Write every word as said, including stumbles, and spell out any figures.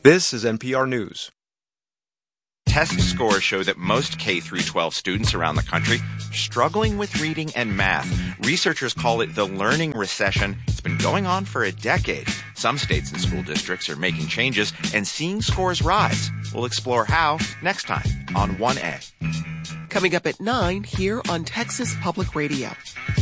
This is N P R News. Test scores show that most K through twelve students around the country are struggling with reading and math. Researchers call it the learning recession. It's been going on for a decade. Some states and school districts are making changes and seeing scores rise. We'll explore how next time on one A. Coming up at nine here on Texas Public Radio.